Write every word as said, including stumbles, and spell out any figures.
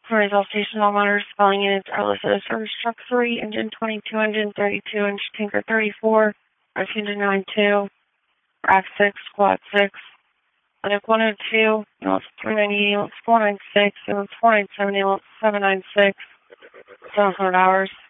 Sorry, all station all monitors spelling in its listed service truck three, engine twenty-two, engine thirty-two, engine tanker thirty-four, Rush engine nine-two, rack six, squad six, Linux one oh two, Linux three ninety-eight, Linux four ninety-six, Linux four ninety-seven, Linux seven ninety-six, seven hundred hours.